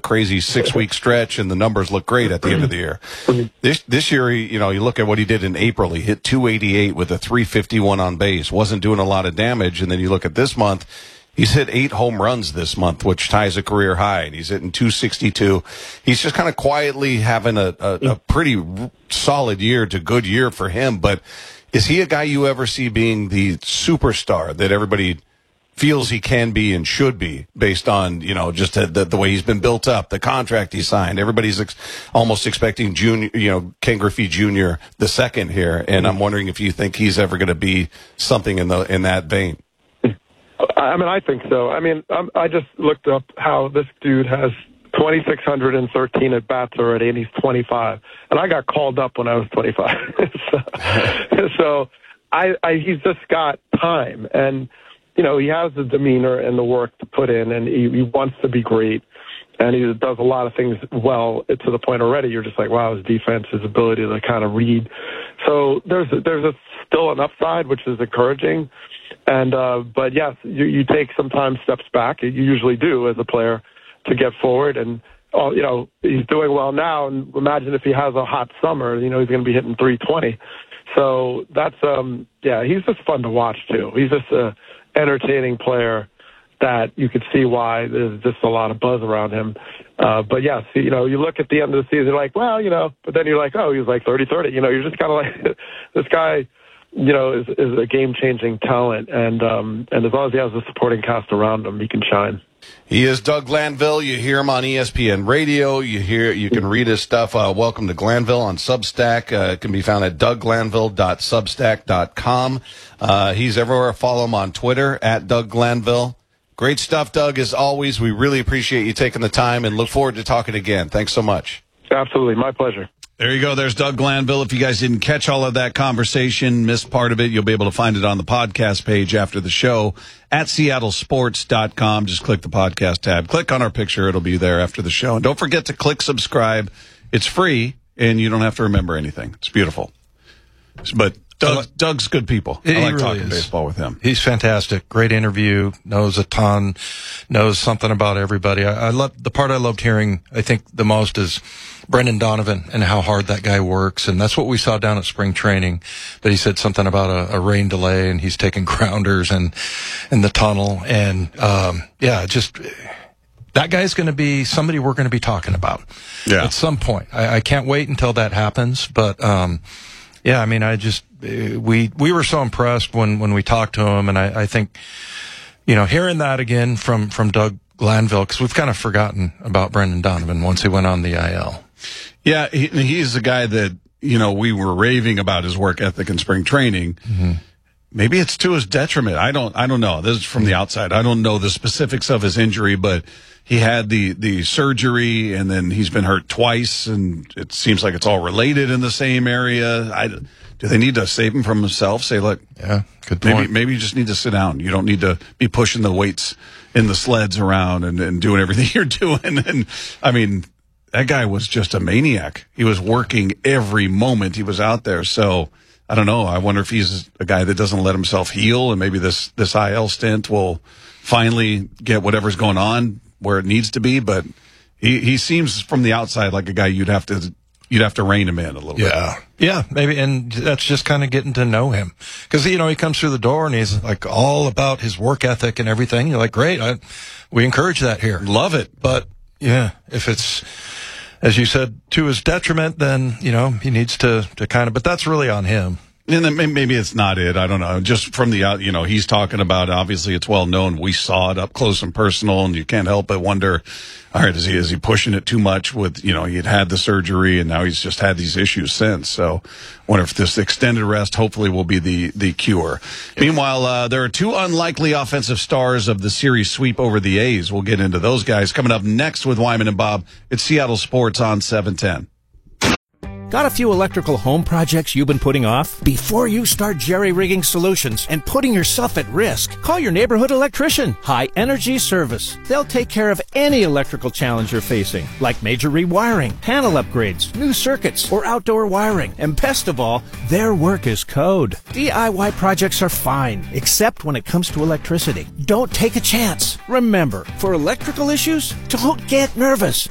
crazy 6-week stretch, and the numbers look great at the end of the year. This year, you look at what he did in April. He hit 288 with a 351 on base. Wasn't doing a lot of damage. And then you look at this month, he's hit 8 home runs this month, which ties a career high, and he's hitting 262. He's just kind of quietly having a pretty solid year to good year for him. But is he a guy you ever see being the superstar that everybody feels he can be and should be based on, just the way he's been built up, the contract he signed? Everybody's almost expecting Ken Griffey Jr. the second here, and I'm wondering if you think he's ever going to be something in that vein. I think so. I just looked up how this dude has 2,613 at bats already, and he's 25. And I got called up when I was 25. so he's just got time, and he has the demeanor and the work to put in, and he wants to be great, and he does a lot of things well to the point already you're just like, wow, his defense, his ability to kind of read. So there's still an upside, which is encouraging. And but yes, you take sometimes steps back. You usually do as a player to get forward. And he's doing well now. And imagine if he has a hot summer, he's going to be hitting 320. So that's he's just fun to watch too. He's just a entertaining player that you could see why there's just a lot of buzz around him. But yes, you look at the end of the season, you're like, well, but then you're like, oh, he was like 30-30. You're just kind of like, this guy, is a game-changing talent, and as long as he has a supporting cast around him, he can shine. He is Doug Glanville. You hear him on ESPN Radio. You can read his stuff. Welcome to Glanville on Substack. It can be found at DougGlanville.substack.com. He's everywhere. Follow him on Twitter at Doug Glanville. Great stuff, Doug, as always. We really appreciate you taking the time and look forward to talking again. Thanks so much. Absolutely. My pleasure. There you go. There's Doug Glanville. If you guys didn't catch all of that conversation, missed part of it, you'll be able to find it on the podcast page after the show at seattlesports.com. Just click the podcast tab. Click on our picture. It'll be there after the show. And don't forget to click subscribe. It's free, and you don't have to remember anything. It's beautiful. But Doug's good people. I like really talking baseball with him. He's fantastic. Great interview. Knows a ton. Knows something about everybody. I love the part I loved hearing, I think, the most is Brendan Donovan and how hard that guy works. And that's what we saw down at spring training. But he said something about a rain delay, and he's taking grounders in the tunnel. And, just that guy's going to be somebody we're going to be talking about at some point. I can't wait until that happens. But, we were so impressed when we talked to him, and I think, hearing that again from Doug Glanville, because we've kind of forgotten about Brendan Donovan once he went on the IL. Yeah, he's the guy that, we were raving about his work ethic in spring training. Mm-hmm. Maybe it's to his detriment. I don't know. This is from the outside. I don't know the specifics of his injury, but he had the surgery, and then he's been hurt twice, and it seems like it's all related in the same area. Do they need to save him from himself? Say, look, good point. Maybe you just need to sit down. You don't need to be pushing the weights in the sleds around and doing everything you're doing. And that guy was just a maniac. He was working every moment he was out there. So I don't know. I wonder if he's a guy that doesn't let himself heal, and maybe this IL stint will finally get whatever's going on where it needs to be. But he seems from the outside like a guy you'd have to rein him in a little bit. Yeah, maybe. And that's just kind of getting to know him. Because, he comes through the door and he's like all about his work ethic and everything. You're like, great. We encourage that here. Love it. But, if it's, as you said, to his detriment, then, he needs to kind of, but that's really on him. And then maybe it's not it. I don't know. Just from the out, he's talking about, obviously it's well known. We saw it up close and personal, and you can't help but wonder, all right, is he pushing it too much with, he had the surgery and now he's just had these issues since. So I wonder if this extended rest hopefully will be the cure. Yeah. Meanwhile, there are two unlikely offensive stars of the series sweep over the A's. We'll get into those guys coming up next with Wyman and Bob. It's Seattle Sports on 710. Got a few electrical home projects you've been putting off? Before you start jerry-rigging solutions and putting yourself at risk, call your neighborhood electrician, High Energy Service. They'll take care of any electrical challenge you're facing, like major rewiring, panel upgrades, new circuits, or outdoor wiring. And best of all, their work is code. DIY projects are fine, except when it comes to electricity. Don't take a chance. Remember, for electrical issues, don't get nervous.